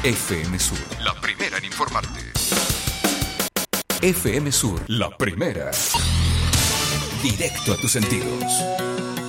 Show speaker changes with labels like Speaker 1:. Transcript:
Speaker 1: FM Sur, la primera en informarte. FM Sur, la primera. Directo a tus sentidos.